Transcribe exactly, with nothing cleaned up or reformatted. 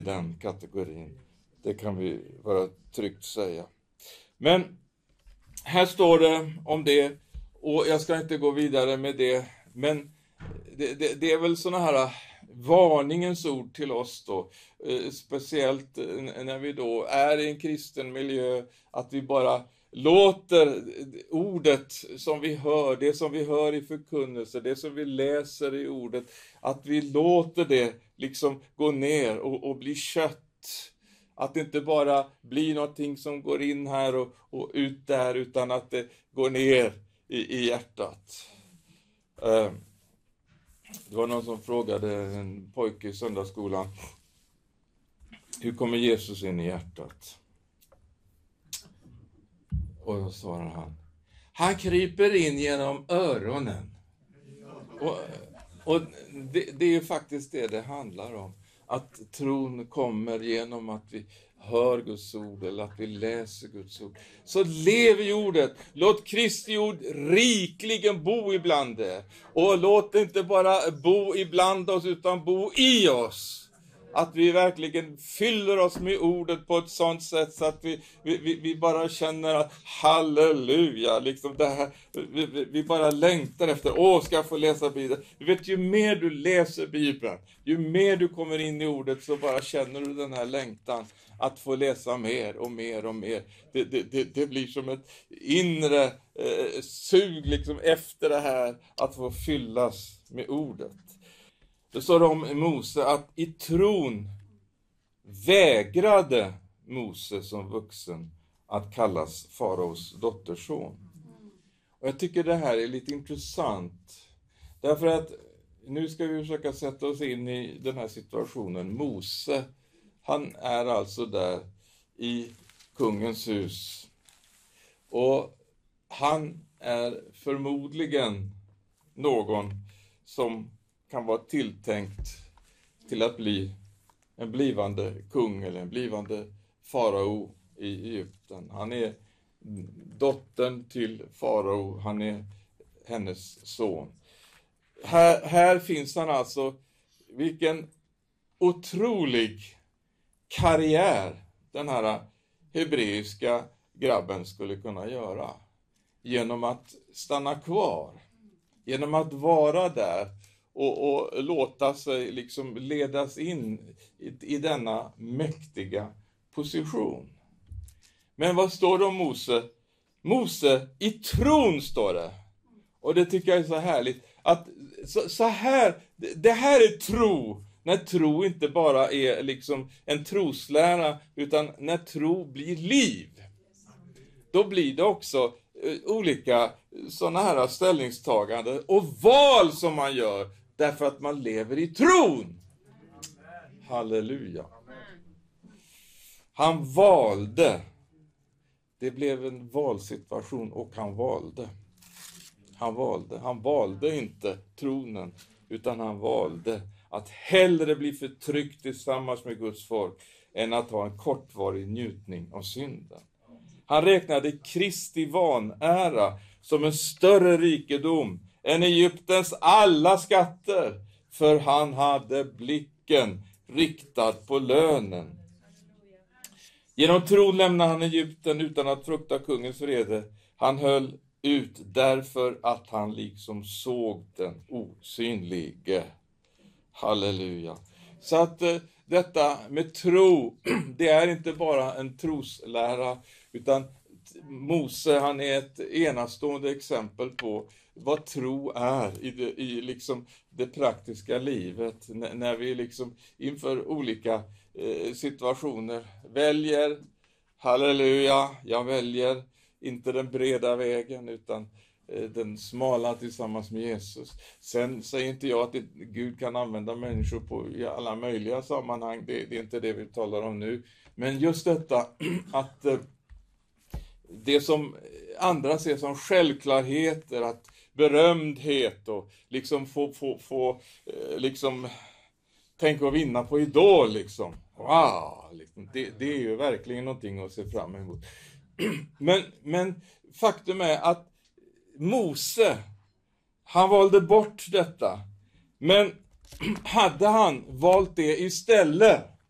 den kategorin. Det kan vi vara tryggt säga. Men här står det om det, och jag ska inte gå vidare med det, men det, det, det är väl såna här varningens ord till oss då, eh, speciellt när vi då är i en kristen miljö, att vi bara låter ordet som vi hör, det som vi hör i förkunnelse, det som vi läser i ordet, att vi låter det liksom gå ner och, och bli kött. Att det inte bara blir någonting som går in här och, och ut där, utan att det går ner i, i hjärtat. Uh, det var någon som frågade en pojke i söndagsskolan: hur kommer Jesus in i hjärtat? Och då svarar han: han kryper in genom öronen. Och, och det, det är faktiskt det det handlar om. Att tron kommer genom att vi hör Guds ord eller att vi läser Guds ord. Så lev i ordet. Låt Kristi ord rikligen bo ibland det. Och låt det inte bara bo ibland oss, utan bo i oss. Att vi verkligen fyller oss med ordet på ett sånt sätt så att vi, vi, vi, vi bara känner att halleluja, liksom det här, vi, vi bara längtar efter, åh, ska jag få läsa Bibeln. Du vet, ju mer du läser Bibeln, ju mer du kommer in i ordet, så bara känner du den här längtan att få läsa mer och mer och mer. Det, det, det, det blir som ett inre eh, sug liksom efter det här, att få fyllas med ordet. Det står om Mose att i tron vägrade Mose som vuxen att kallas faraos dotterson. Och jag tycker det här är lite intressant. Därför att nu ska vi försöka sätta oss in i den här situationen. Mose, han är alltså där i kungens hus. Och han är förmodligen någon som kan vara tilltänkt till att bli en blivande kung eller en blivande farao i Egypten. Han är dottern till farao, han är hennes son. Här, här finns han alltså, vilken otrolig karriär den här hebreiska grabben skulle kunna göra. Genom att stanna kvar, genom att vara där. Och, och låta sig liksom ledas in i, i denna mäktiga position. Men vad står det om Mose? Mose i tron står det. Och det tycker jag är så härligt. Att så, så här, det här är tro. När tro inte bara är liksom en troslära, utan när tro blir liv. Då blir det också olika sådana här ställningstaganden och val som man gör. Därför att man lever i tron. Halleluja. Han valde. Det blev en valsituation och han valde. Han valde. Han valde inte tronen, utan han valde att hellre bli förtryckt tillsammans med Guds folk än att ha en kortvarig njutning av synden. Han räknade Kristi vanära som en större rikedom än Egyptens alla skatter, för han hade blicken riktad på lönen. Genom tron lämnade han Egypten utan att frukta kungens vrede. Han höll ut därför att han liksom såg den osynlige. Halleluja. Så att eh, detta med tro, det är inte bara en troslära, utan Mose, han är ett enastående exempel på vad tro är i det, i liksom det praktiska livet. N- när vi liksom inför olika eh, situationer väljer, halleluja, jag väljer inte den breda vägen utan eh, den smala tillsammans med Jesus. Sen säger inte jag att det, Gud kan använda människor på i alla möjliga sammanhang, det, det är inte det vi talar om nu. Men just detta att eh, det som andra ser som självklarheter, att berömdhet och liksom få, få, få liksom tänka och vinna på Idol liksom. Wow, liksom. Det, det är ju verkligen någonting att se fram emot. Men, men faktum är att Mose, han valde bort detta. Men hade han valt det istället